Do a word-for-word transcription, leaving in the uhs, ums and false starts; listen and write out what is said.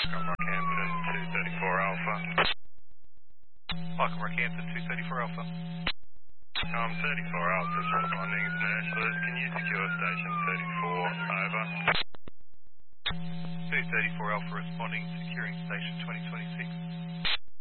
Welcome, Rockhampton, two thirty-four Alpha. Welcome, Rockhampton, two thirty-four Alpha. Um, thirty-four Alpha is responding as Nashville. Can you secure station thirty-four? Over. two thirty-four Alpha responding, securing station twenty twenty-six.